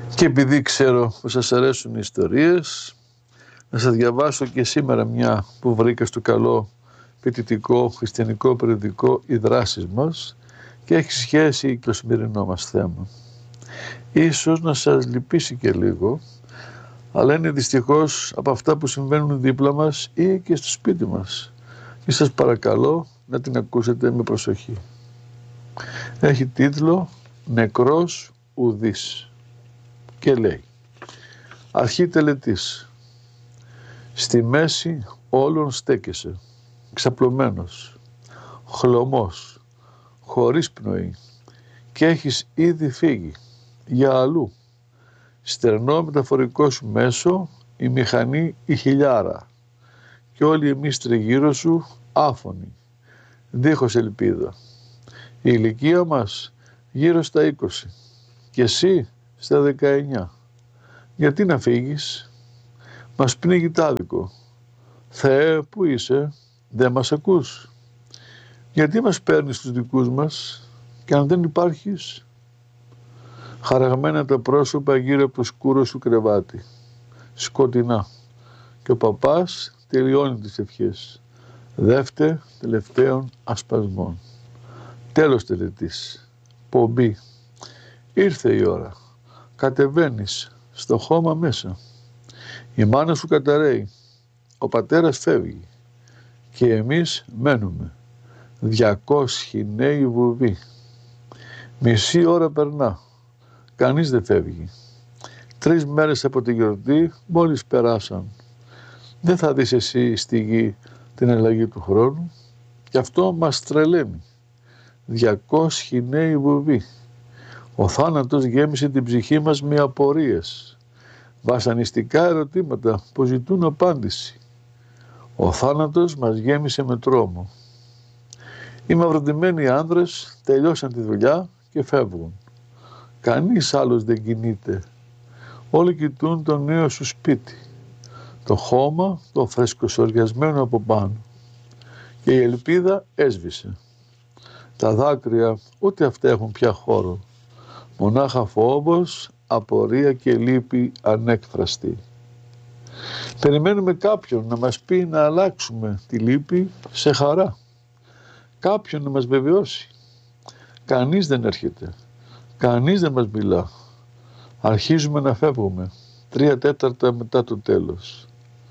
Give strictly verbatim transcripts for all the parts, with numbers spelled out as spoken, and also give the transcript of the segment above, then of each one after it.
Και επειδή ξέρω πως σας αρέσουν οι ιστορίες, να σας διαβάσω και σήμερα μια που βρήκα στο καλό φοιτητικό χριστιανικό περιοδικό «Οι δράσεις μας» και έχει σχέση και το σημερινό μας θέμα. Ίσως να σας λυπήσει και λίγο, αλλά είναι δυστυχώς από αυτά που συμβαίνουν δίπλα μας ή και στο σπίτι μας. Και σας παρακαλώ να την ακούσετε με προσοχή. Έχει τίτλο «Νεκρός ουδής» και λέει: αρχή τελετής. Στη μέση όλων στέκεσαι, ξαπλωμένος, χλωμός, χωρίς πνοή, και έχεις ήδη φύγει για αλλού. Στερνό μεταφορικό σου μέσο η μηχανή η χιλιάρα και όλοι εμείς τριγύρω σου άφωνοι, δίχως ελπίδα. Η ηλικία μας γύρω στα είκοσι και εσύ στα δεκαεννιά. Γιατί να φύγεις? Μας πνίγει τ' άδικο. Θεέ, πού είσαι? Δεν μας ακούς? Γιατί μας παίρνεις τους δικούς μας και αν δεν υπάρχεις? Χαραγμένα τα πρόσωπα γύρω από το σκούρο σου κρεβάτι, σκοτεινά, και ο παπάς τελειώνει τις ευχές. Δεύτε τελευταίων ασπασμών. Τέλος τελετής. Πομπή. Ήρθε η ώρα. Κατεβαίνεις στο χώμα μέσα. Η μάνα σου καταραίει. Ο πατέρας φεύγει. Και εμείς μένουμε. Διακόσιοι νέοι βουβοί. Μισή ώρα περνά. Κανείς δεν φεύγει. Τρεις μέρες από τη γιορτή μόλις περάσαν. Δεν θα δεις εσύ στη γη την αλλαγή του χρόνου? Γι' αυτό μας τρελαίνει. Διακόσιοι νέοι βουβοί. Ο θάνατος γέμισε την ψυχή μας με απορίες, βασανιστικά ερωτήματα που ζητούν απάντηση. Ο θάνατος μας γέμισε με τρόμο. Οι μαυροντημένοι άνδρες τελειώσαν τη δουλειά και φεύγουν. Κανείς άλλος δεν κινείται. Όλοι κοιτούν το νέο σου σπίτι, το χώμα, το φρεσκοσοριασμένο από πάνω. Και η ελπίδα έσβησε. Τα δάκρυα ούτε αυτά έχουν πια χώρο. Μονάχα φόβος, απορία και λύπη ανέκφραστη. Περιμένουμε κάποιον να μας πει να αλλάξουμε τη λύπη σε χαρά. Κάποιον να μας βεβαιώσει. Κανείς δεν έρχεται. Κανείς δεν μας μιλά. Αρχίζουμε να φεύγουμε. Τρία τέταρτα μετά το τέλος.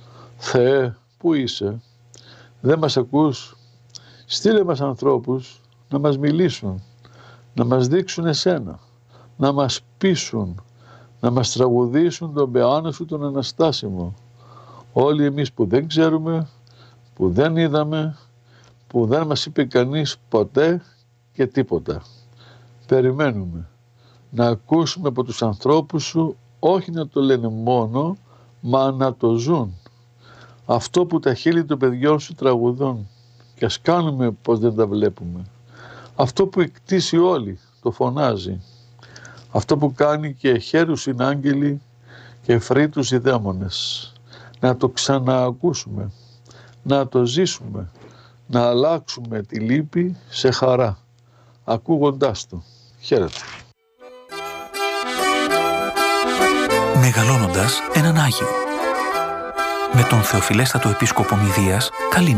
Θεέ, πού είσαι? Δεν μας ακούς? Στείλε μας ανθρώπους να μας μιλήσουν, να μας δείξουν εσένα, να μας πείσουν, να μας τραγουδήσουν τον πεάνα σου τον αναστάσιμο. Όλοι εμείς που δεν ξέρουμε, που δεν είδαμε, που δεν μας είπε κανείς ποτέ και τίποτα. Περιμένουμε να ακούσουμε από τους ανθρώπους σου, όχι να το λένε μόνο, μα να το ζουν. Αυτό που τα χείλη των παιδιών σου τραγουδών, και ας κάνουμε πως δεν τα βλέπουμε. Αυτό που εκτίσει όλοι το φωνάζει. Αυτό που κάνει και χέρους είναι άγγελοι και φρύτους οι δαίμονες. Να το ξαναακούσουμε, να το ζήσουμε, να αλλάξουμε τη λύπη σε χαρά, ακούγοντάς το. Χαίρετε. Μεγαλώνοντας έναν Άγιο. Με τον Θεοφιλέστατο Επίσκοπο Μηδίας, καλή